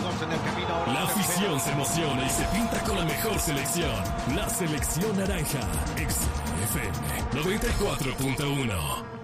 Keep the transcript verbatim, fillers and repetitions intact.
dos en el camino. La afición se emociona y se pinta con la mejor selección. La selección naranja. X F M noventa y cuatro punto uno.